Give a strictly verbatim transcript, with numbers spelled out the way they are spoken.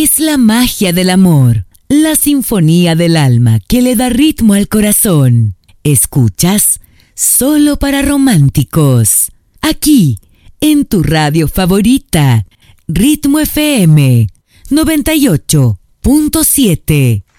Es la magia del amor, la sinfonía del alma que le da ritmo al corazón. Escuchas Solo para Románticos, aquí en tu radio favorita, Ritmo F M noventa y ocho punto siete.